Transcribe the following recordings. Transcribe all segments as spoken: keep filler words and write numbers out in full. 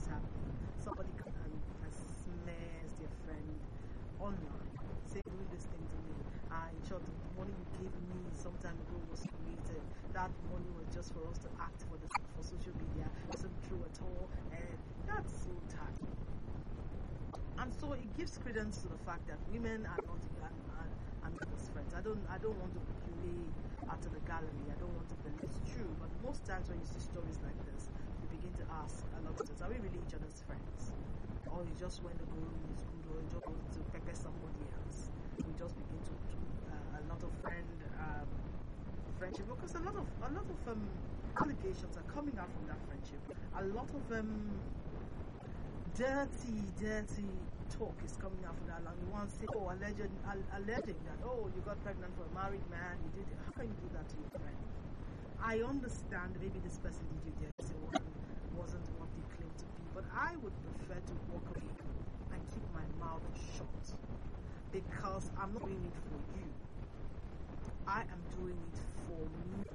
is happening. Somebody comes and, and smears their friend online, say doing this thing to me. Uh, in short, the money you gave me some time ago was created. That money was just for us to act for the for social media. It isn't true at all, and that's so tacky. And so it gives credence to the fact that women are not are, are, are not as friends. I don't I don't want to play out of the gallery. I don't want to believe it's true, but most times when you see stories like this, you begin to ask a lot of times, are we really each other's friends? Or you just when the going is good, or you just want to pepper somebody else. We just begin to do uh, a lot of friend um, friendship, because a lot of a lot of um, allegations are coming out from that friendship. A lot of um, dirty, dirty talk is coming out from that. Like you want to say, oh, alleged, alleging that, oh, you got pregnant for a married man, you did it. How can you do that to your friend? I understand maybe this person did you there, it wasn't, wasn't what they claimed to be, but I would prefer to walk away and keep my mouth shut, because I'm not doing it for you. I am doing it for me.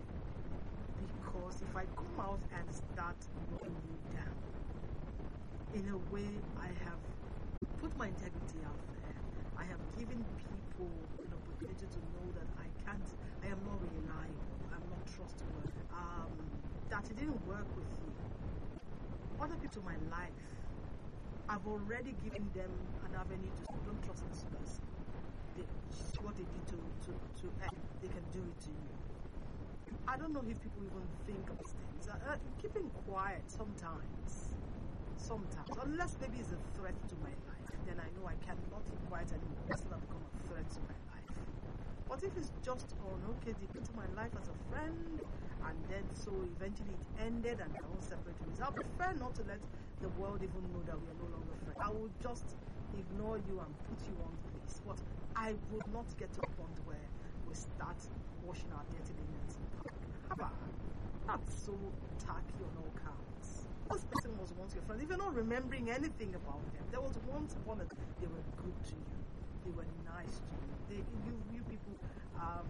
Because if I come out and start knocking you down, in a way, I have put my integrity out there. I have given people an opportunity to know that I can't, I am not reliable, I'm not trustworthy, um, that it didn't work with you. Other people in my life, I've already given them an avenue to say, don't trust this person. They, what they did to, to, to F, they can do it to you. I don't know if people even think of these things. Uh, uh, keeping quiet sometimes. Sometimes, unless maybe it's a threat to my life, then I know I cannot keep quiet anymore. It's not become a threat to my life. But if it's just on, okay, they came to my life as a friend, and then so eventually it ended and they're all separate ways, I prefer not to let the world even know that we are no longer friends. I will just ignore you and put you on place. But I would not get to a point where we start washing our dirty linens in public. Haba, that's so tacky on all counts. This person was once your friend. If you're not remembering anything about them, there was once upon a they were good to you. They were nice to you. They, you, you people um,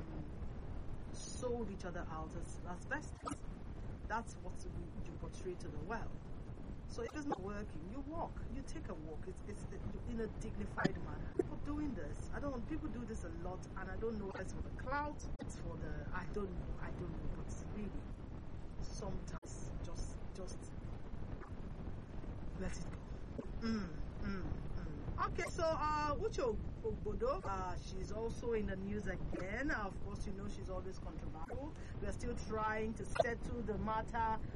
sold each other out as, as besties. That's what you, you portray to the world. So if it's not working, you walk. You take a walk. It's, it's in a dignified manner. People doing this. I don't. People do this a lot, and I don't know if it's for the clout. It's for the. I don't know. I don't know. But really, sometimes just just. let it go. Mm, mm, mm. Okay, so uh, Uche Ogbodo, uh, she's also in the news again. Uh, of course, you know she's always controversial. We are still trying to settle the matter